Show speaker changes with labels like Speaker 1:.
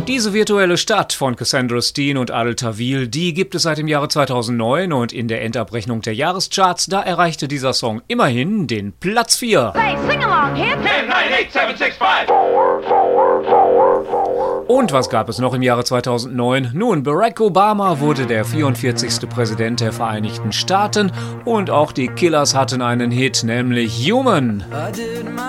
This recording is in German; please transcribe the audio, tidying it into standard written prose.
Speaker 1: Diese virtuelle Stadt von Cassandra Steen und Adel Tawil, die gibt es seit dem Jahre 2009 und in der Endabrechnung der Jahrescharts, da erreichte dieser Song immerhin den Platz 4.
Speaker 2: Say, sing along, kids.
Speaker 3: 10, 9, 8, 7, 6, 5.
Speaker 1: Und was gab es noch im Jahre 2009? Nun, Barack Obama wurde der 44. Präsident der Vereinigten Staaten und auch die Killers hatten einen Hit, nämlich Human.